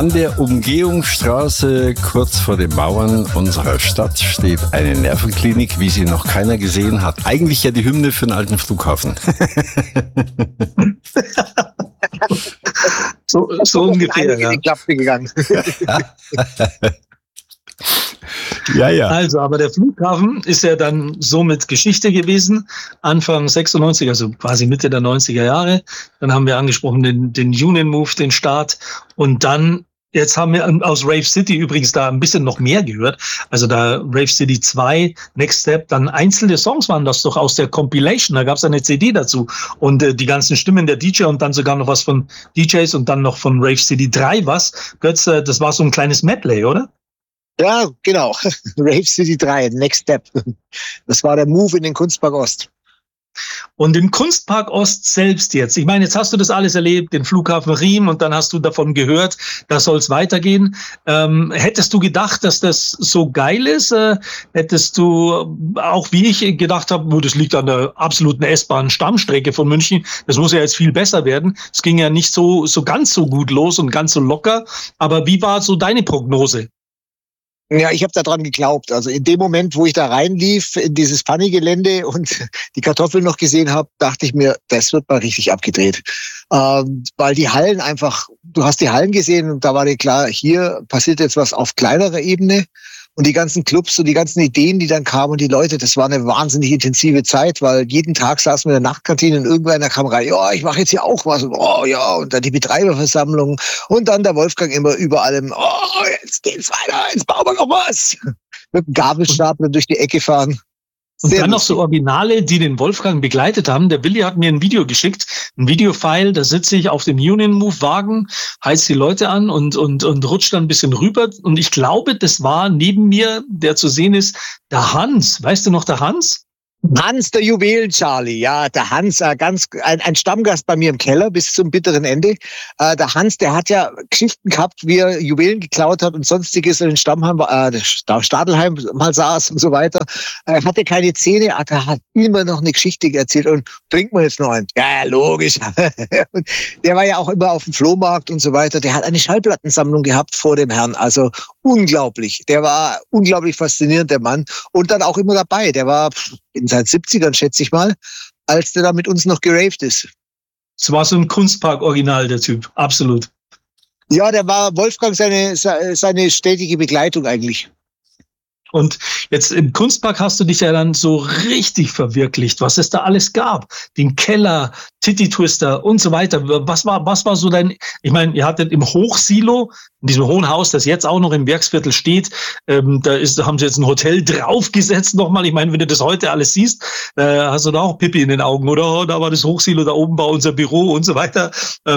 An der Umgehungsstraße, kurz vor den Mauern unserer Stadt, steht eine Nervenklinik, wie sie noch keiner gesehen hat. Eigentlich ja die Hymne für einen alten Flughafen. so ungefähr, ja. Klappe gegangen. Ja. Also, aber der Flughafen ist ja dann somit Geschichte gewesen, Anfang 96, also quasi Mitte der 90er Jahre. Dann haben wir angesprochen den Union Move, den Start. Und dann, jetzt haben wir aus Rave City übrigens da ein bisschen noch mehr gehört. Also da Rave City 2, Next Step, dann einzelne Songs waren das doch aus der Compilation. Da gab es eine CD dazu. Und die ganzen Stimmen der DJ und dann sogar noch was von DJs und dann noch von Rave City 3 was. Götz, das war so ein kleines Medley, oder? Ja, genau. Rave City 3, Next Step. Das war der Move in den Kunstpark Ost. Und im Kunstpark Ost selbst jetzt, ich meine, jetzt hast du das alles erlebt, den Flughafen Riem, und dann hast du davon gehört, da soll es weitergehen. Hättest du gedacht, dass das so geil ist? Hättest du auch, wie ich gedacht habe, das liegt an der absoluten S-Bahn-Stammstrecke von München, das muss ja jetzt viel besser werden. Es ging ja nicht so ganz so gut los und ganz so locker. Aber wie war so deine Prognose? Ja, ich habe daran geglaubt. Also in dem Moment, wo ich da reinlief in dieses Funny-Gelände und die Kartoffeln noch gesehen habe, dachte ich mir, das wird mal richtig abgedreht. Weil die Hallen einfach, du hast die Hallen gesehen und da war dir klar, hier passiert jetzt was auf kleinerer Ebene. Und die ganzen Clubs und die ganzen Ideen, die dann kamen und die Leute, das war eine wahnsinnig intensive Zeit, weil jeden Tag saßen wir in der Nachtkantine und irgendeiner kam rein, ja, ich mache jetzt hier auch was. Und, oh ja, und dann die Betreiberversammlung und dann der Wolfgang immer über allem, oh, jetzt geht's weiter, jetzt bauen wir noch was. Mit dem Gabelstapler durch die Ecke fahren. Und dann noch so Originale, die den Wolfgang begleitet haben. Der Willi hat mir ein Video geschickt, ein Videofile, da sitze ich auf dem Union Move Wagen, heiz die Leute an und rutscht dann ein bisschen rüber. Und ich glaube, das war neben mir, der zu sehen ist, der Hans. Weißt du noch, der Hans? Hans, der Juwelen-Charlie, ja, der Hans, ein Stammgast bei mir im Keller bis zum bitteren Ende. Der Hans, der hat ja Geschichten gehabt, wie er Juwelen geklaut hat und sonstiges in den Stadelheim mal saß und so weiter. Er hatte keine Zähne, aber er hat immer noch eine Geschichte erzählt und trinkt man jetzt noch einen? Ja, logisch. Und der war ja auch immer auf dem Flohmarkt und so weiter. Der hat eine Schallplattensammlung gehabt vor dem Herrn, also unglaublich. Der war unglaublich faszinierend, der Mann. Und dann auch immer dabei. Der war in seinen 70ern, schätze ich mal, als der da mit uns noch geraved ist. Es war so ein Kunstpark-Original, der Typ. Absolut. Ja, der war Wolfgang seine stetige Begleitung eigentlich. Und jetzt im Kunstpark hast du dich ja dann so richtig verwirklicht, was es da alles gab. Den Keller, Titty Twister und so weiter. Was war so ich meine, ihr hattet im Hochsilo, in diesem hohen Haus, das jetzt auch noch im Werksviertel steht, haben sie jetzt ein Hotel draufgesetzt nochmal. Ich meine, wenn du das heute alles siehst, hast du da auch Pipi in den Augen, oder? Oh, da war das Hochsilo, da oben war unser Büro und so weiter.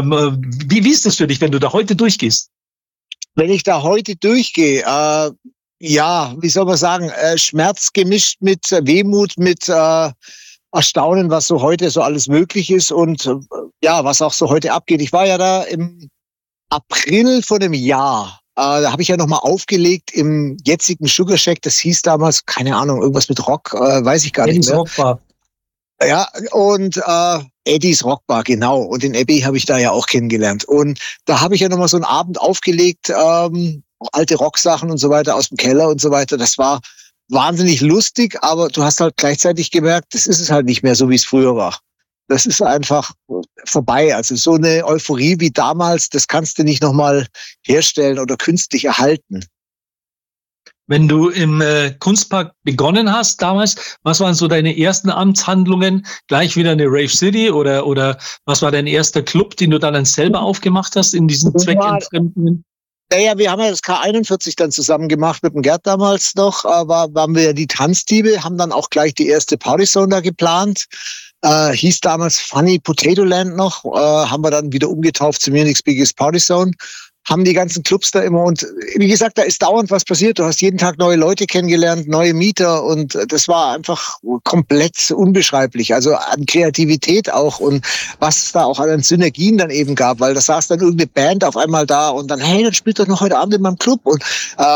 Wie ist das für dich, wenn du da heute durchgehst? Wenn ich da heute durchgehe, ja, wie soll man sagen, Schmerz gemischt mit Wehmut, mit Erstaunen, was so heute so alles möglich ist und ja, was auch so heute abgeht. Ich war ja da im April vor einem Jahr. Da habe ich ja nochmal aufgelegt im jetzigen Sugar Shack. Das hieß damals, keine Ahnung, irgendwas mit Rock, weiß ich gar nicht mehr. Rockbar. Ja, und Eddies Rockbar, genau. Und den Abby habe ich da ja auch kennengelernt. Und da habe ich ja nochmal so einen Abend aufgelegt, alte Rocksachen und so weiter aus dem Keller und so weiter. Das war wahnsinnig lustig, aber du hast halt gleichzeitig gemerkt, das ist es halt nicht mehr so, wie es früher war. Das ist einfach vorbei. Also so eine Euphorie wie damals, das kannst du nicht nochmal herstellen oder künstlich erhalten. Wenn du im Kunstpark begonnen hast damals, was waren so deine ersten Amtshandlungen? Gleich wieder eine Rave City oder was war dein erster Club, den du dann selber aufgemacht hast in diesen Zweckentfremdungen? Naja, wir haben ja das K41 dann zusammen gemacht mit dem Gerd damals noch, waren wir ja die Tanzdiebe, haben dann auch gleich die erste Partyzone da geplant. Hieß damals Funny Potato Land noch, haben wir dann wieder umgetauft zu Munich's Biggest Partyzone. Haben die ganzen Clubs da immer und wie gesagt, da ist dauernd was passiert. Du hast jeden Tag neue Leute kennengelernt, neue Mieter und das war einfach komplett unbeschreiblich. Also an Kreativität auch und was es da auch an Synergien dann eben gab, weil da saß dann irgendeine Band auf einmal da und dann, hey, dann spielt doch noch heute Abend in meinem Club und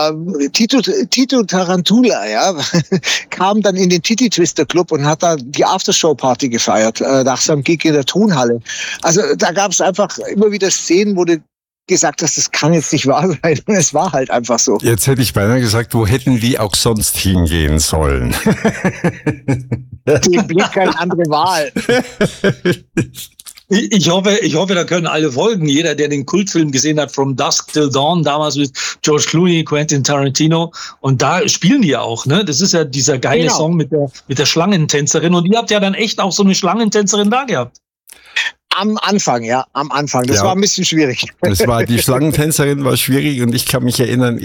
Tito Tarantula, ja, kam dann in den Titty Twister Club und hat da die Aftershow-Party gefeiert, nach seinem Gig in der Tonhalle. Also da gab es einfach immer wieder Szenen, wo du gesagt hast, das kann jetzt nicht wahr sein. Und es war halt einfach so. Jetzt hätte ich beinahe gesagt, wo hätten die auch sonst hingehen sollen? Dem Blick keine andere Wahl. Ich hoffe, da können alle folgen. Jeder, der den Kultfilm gesehen hat, From Dusk Till Dawn, damals mit George Clooney, Quentin Tarantino. Und da spielen die ja auch, ne? Das ist ja dieser geile Song mit der Schlangentänzerin. Und ihr habt ja dann echt auch so eine Schlangentänzerin da gehabt. Am Anfang. Das war ein bisschen schwierig. Die Schlangentänzerin war schwierig und ich kann mich erinnern,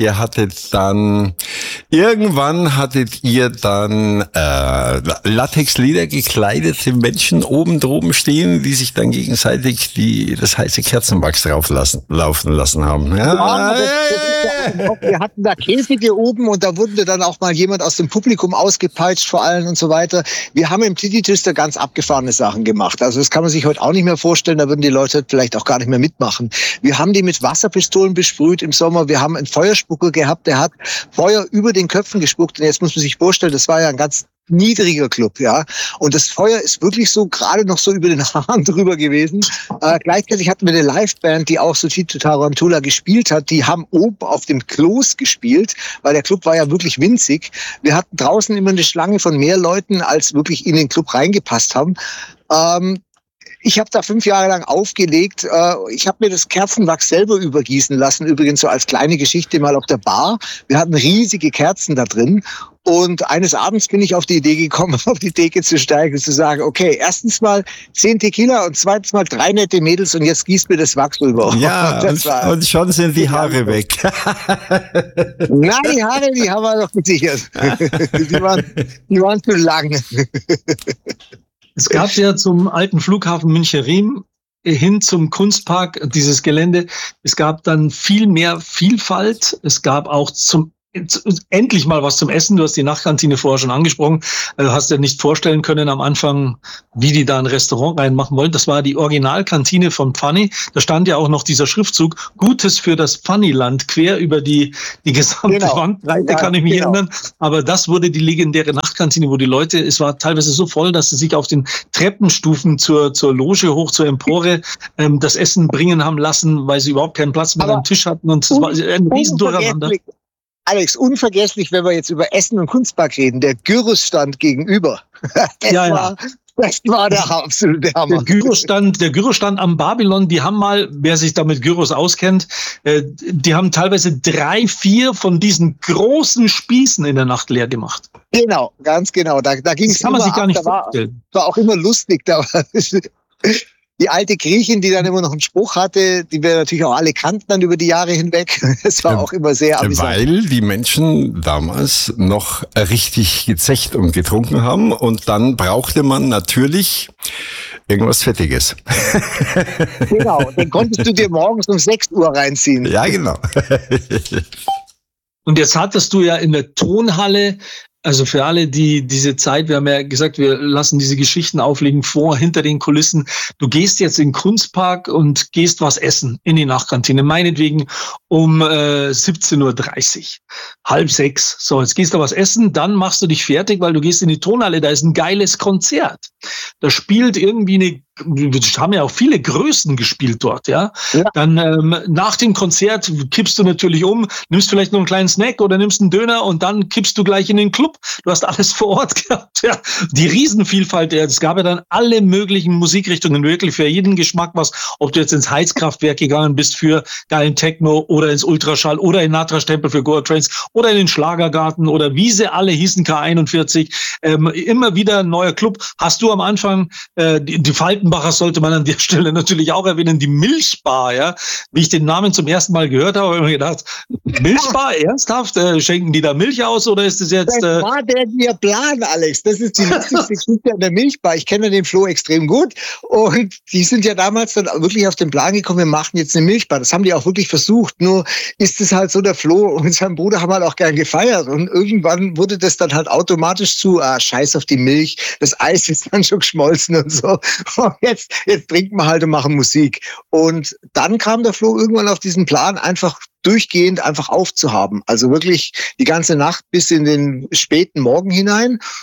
irgendwann hattet ihr dann Latexleder gekleidete Menschen oben droben stehen, die sich dann gegenseitig das heiße Kerzenwachs laufen lassen haben. Ja. Wir hatten da Käfige oben und da wurde dann auch mal jemand aus dem Publikum ausgepeitscht vor allem und so weiter. Wir haben im Titty Twister ganz abgefahrene Sachen gemacht. Also das kann man sich heute auch nicht mehr vorstellen, da würden die Leute vielleicht auch gar nicht mehr mitmachen. Wir haben die mit Wasserpistolen besprüht im Sommer. Wir haben einen Feuerspucker gehabt, der hat Feuer über den Köpfen gespuckt. Und jetzt muss man sich vorstellen, das war ja ein ganz niedriger Club, ja. Und das Feuer ist wirklich so gerade noch so über den Haaren drüber gewesen. Gleichzeitig hatten wir eine Liveband, die auch so Tito Tarantula gespielt hat. Die haben oben auf dem Klos gespielt, weil der Club war ja wirklich winzig. Wir hatten draußen immer eine Schlange von mehr Leuten, als wirklich in den Club reingepasst haben. Ich habe da 5 Jahre lang aufgelegt. Ich habe mir das Kerzenwachs selber übergießen lassen, übrigens so als kleine Geschichte mal auf der Bar. Wir hatten riesige Kerzen da drin. Und eines Abends bin ich auf die Idee gekommen, auf die Theke zu steigen und zu sagen, okay, erstens mal 10 Tequila und zweitens mal 3 nette Mädels und jetzt gießt mir das Wachs rüber. Ja, und schon sind die Haare weg. Nein, die Haare, die haben wir doch gesichert. Die waren zu lang. Es gab ja zum alten Flughafen München-Riem hin zum Kunstpark dieses Gelände. Es gab dann viel mehr Vielfalt. Es gab auch endlich mal was zum Essen. Du hast die Nachtkantine vorher schon angesprochen. Du hast dir nicht vorstellen können am Anfang, wie die da ein Restaurant reinmachen wollen. Das war die Originalkantine von Pfanny. Da stand ja auch noch dieser Schriftzug, Gutes für das Pfannyland, quer über die gesamte Bandbreite, kann ich mich erinnern. Aber das wurde die legendäre Nachtkantine, wo die Leute, es war teilweise so voll, dass sie sich auf den Treppenstufen zur Loge hoch, zur Empore, das Essen bringen haben lassen, weil sie überhaupt keinen Platz mehr am Tisch hatten. Und es war ein Riesendurcheinander. Alex, unvergesslich, wenn wir jetzt über Essen und Kunstpark reden, der Gyros-Stand gegenüber. Das war der absolute Hammer. Der Gyrostand am Babylon, die haben mal, wer sich da mit Gyros auskennt, die haben teilweise 3, 4 von diesen großen Spießen in der Nacht leer gemacht. Genau, ganz genau. Da ging es kann man sich gar nicht vorstellen. War auch immer lustig. Da war die alte Griechin, die dann immer noch einen Spruch hatte, die wir natürlich auch alle kannten dann über die Jahre hinweg. Das war auch immer sehr amüsant. Weil die Menschen damals noch richtig gezecht und getrunken haben und dann brauchte man natürlich irgendwas Fettiges. Genau, den konntest du dir morgens um 6 Uhr reinziehen. Ja, genau. Und jetzt hattest du ja in der Tonhalle, also für alle, die diese Zeit, wir haben ja gesagt, wir lassen diese Geschichten auflegen hinter den Kulissen. Du gehst jetzt in den Kunstpark und gehst was essen in die Nachtkantine, meinetwegen um 17:30 Uhr, 5:30. So, jetzt gehst du was essen, dann machst du dich fertig, weil du gehst in die Tonhalle, da ist ein geiles Konzert. Da spielt irgendwie haben ja auch viele Größen gespielt dort, ja. Dann nach dem Konzert kippst du natürlich nimmst vielleicht noch einen kleinen Snack oder nimmst einen Döner und dann kippst du gleich in den Club. Du hast alles vor Ort gehabt, ja. Die Riesenvielfalt, es gab ja dann alle möglichen Musikrichtungen, wirklich für jeden Geschmack was, ob du jetzt ins Heizkraftwerk gegangen bist für geilen Techno oder ins Ultraschall oder in Natra-Stempel für Goa Trains oder in den Schlagergarten oder wie sie alle hießen, K41, immer wieder ein neuer Club. Hast du am Anfang die Faltenbacher sollte man an der Stelle natürlich auch erwähnen, die Milchbar, ja. Wie ich den Namen zum ersten Mal gehört habe, habe ich mir gedacht, Milchbar, ernsthaft? Schenken die da Milch aus oder ist das jetzt... Das war der Plan, Alex. Das ist die lustigste Geschichte an der Milchbar. Ich kenne den Flo extrem gut und die sind ja damals dann wirklich auf den Plan gekommen, wir machen jetzt eine Milchbar. Das haben die auch wirklich versucht, nur ist es halt so, der Flo und sein Bruder haben halt auch gern gefeiert und irgendwann wurde das dann halt automatisch scheiß auf die Milch, das Eis ist dann schon geschmolzen und so. Und jetzt trinken wir halt und machen Musik. Und dann kam der Flo irgendwann auf diesen Plan, einfach durchgehend einfach aufzuhaben. Also wirklich die ganze Nacht bis in den späten Morgen hinein.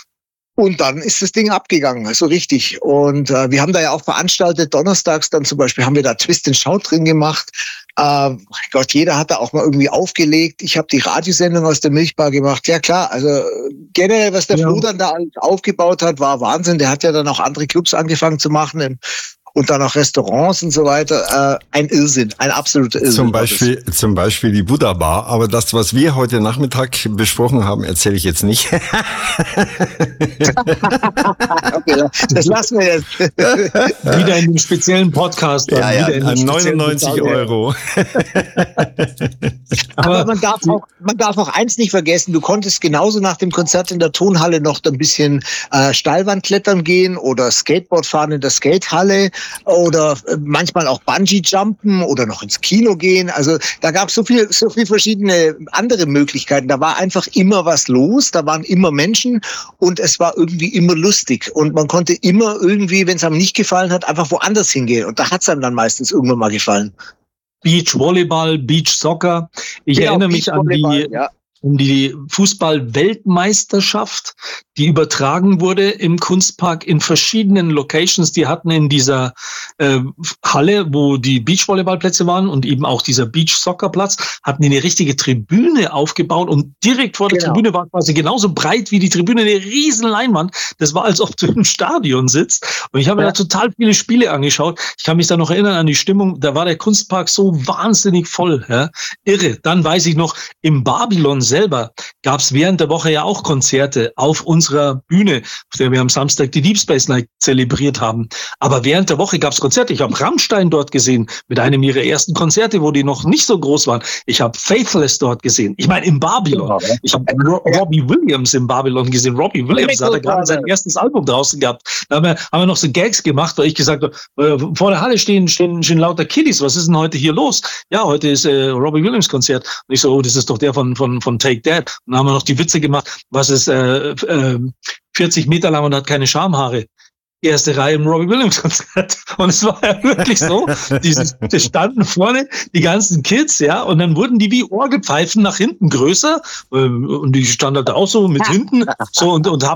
Und dann ist das Ding abgegangen, also richtig. Und wir haben da ja auch veranstaltet, donnerstags dann zum Beispiel haben wir da Twist and Shout drin gemacht. Mein Gott, jeder hat da auch mal irgendwie aufgelegt. Ich habe die Radiosendung aus der Milchbar gemacht. Ja klar, also generell, was der Flo dann da aufgebaut hat, war Wahnsinn. Der hat ja dann auch andere Clubs angefangen zu machen und dann auch Restaurants und so weiter. Ein Irrsinn, ein absoluter Irrsinn. Zum Beispiel die Buddha Bar. Aber das, was wir heute Nachmittag besprochen haben, erzähle ich jetzt nicht. Okay, das lassen wir jetzt. Wieder in dem speziellen Podcast. Ja, 99 €. Aber man darf auch eins nicht vergessen. Du konntest genauso nach dem Konzert in der Tonhalle noch ein bisschen Steilwandklettern gehen oder Skateboard fahren in der Skatehalle. Oder manchmal auch Bungee-Jumpen oder noch ins Kino gehen. Also da gab es so viel verschiedene andere Möglichkeiten. Da war einfach immer was los, da waren immer Menschen und es war irgendwie immer lustig. Und man konnte immer irgendwie, wenn es einem nicht gefallen hat, einfach woanders hingehen. Und da hat es einem dann meistens irgendwann mal gefallen. Beachvolleyball, Beachsoccer. Ich erinnere mich an die Fußball-Weltmeisterschaft, die übertragen wurde im Kunstpark in verschiedenen Locations. Die hatten in dieser Halle, wo die Beachvolleyballplätze waren und eben auch dieser Beach-Soccer-Platz, hatten die eine richtige Tribüne aufgebaut und direkt vor der Tribüne war quasi genauso breit wie die Tribüne, eine riesen Leinwand. Das war, als ob du im Stadion sitzt. Und ich habe mir da total viele Spiele angeschaut. Ich kann mich da noch erinnern an die Stimmung. Da war der Kunstpark so wahnsinnig voll. Ja? Irre. Dann weiß ich noch, im Babylon selber gab es während der Woche ja auch Konzerte auf unserer Bühne, auf der wir am Samstag die Deep Space Night zelebriert haben. Aber während der Woche gab es Konzerte. Ich habe Rammstein dort gesehen, mit einem ihrer ersten Konzerte, wo die noch nicht so groß waren. Ich habe Faithless dort gesehen. Ich meine, im Babylon. Ich habe Robbie Williams im Babylon gesehen. Robbie Williams hat gerade sein erstes Album draußen gehabt. Da haben wir noch so Gags gemacht, weil ich gesagt habe, vor der Halle stehen lauter Kiddies. Was ist denn heute hier los? Ja, heute ist Robbie Williams Konzert. Und ich so, oh, das ist doch der von Take That. Und dann haben wir noch die Witze gemacht, was ist 40 Meter lang und hat keine Schamhaare. Erste Reihe im Robbie Williams Konzert. Und es war ja wirklich so, die standen vorne, die ganzen Kids, ja, und dann wurden die wie Orgelpfeifen nach hinten größer, und die standen halt auch so mit hinten, so, und haben